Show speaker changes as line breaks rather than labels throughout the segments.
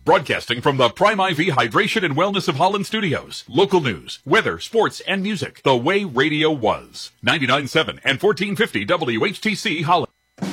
Broadcasting from the Prime IV Hydration and Wellness of Holland studios. Local news, weather, sports, and music. The way radio was. 99.7 and 1450 WHTC Holland.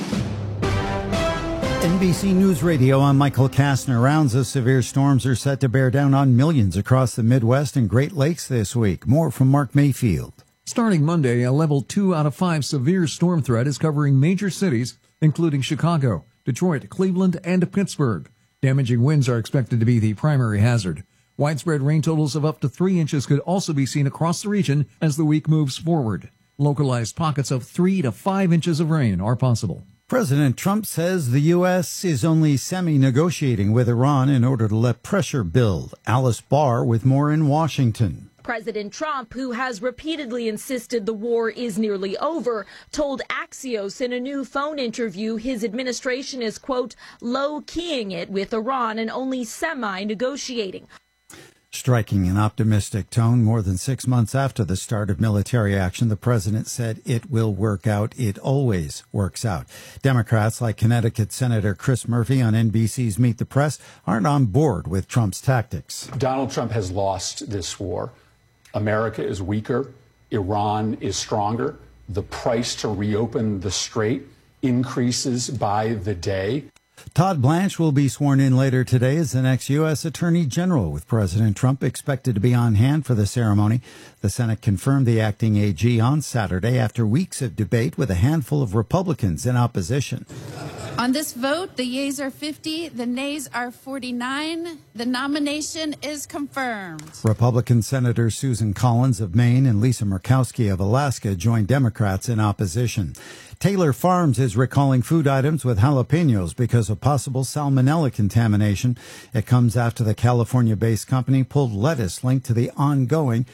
NBC News Radio, I'm Michael Kastner. Rounds of severe storms are set to bear down on millions across the Midwest and Great Lakes this week. More from Mark Mayfield.
Starting Monday, a level 2 out of 5 severe storm threat is covering major cities, including Chicago, Detroit, Cleveland, and Pittsburgh. Damaging winds are expected to be the primary hazard. Widespread rain totals of up to 3 inches could also be seen across the region as the week moves forward. Localized pockets of 3 to 5 inches of rain are possible.
President Trump says the U.S. is only semi-negotiating with Iran in order to let pressure build. Alice Barr with more in Washington.
President Trump, who has repeatedly insisted the war is nearly over, told Axios in a new phone interview his administration is, quote, low-keying it with Iran and only semi-negotiating.
Striking an optimistic tone more than 6 months after the start of military action, the president said it will work out. It always works out. Democrats like Connecticut Senator Chris Murphy on NBC's Meet the Press aren't on board with Trump's tactics.
Donald Trump has lost this war. America is weaker. Iran is stronger. The price to reopen the strait increases by the day.
Todd Blanche will be sworn in later today as the next U.S. Attorney General, with President Trump expected to be on hand for the ceremony. The Senate confirmed the acting AG on Saturday after weeks of debate with a handful of Republicans in opposition.
On this vote, the yeas are 50, the nays are 49. The nomination is confirmed.
Republican Senators Susan Collins of Maine and Lisa Murkowski of Alaska joined Democrats in opposition. Taylor Farms is recalling food items with jalapenos because of possible salmonella contamination. It comes after the California-based company pulled lettuce linked to the ongoing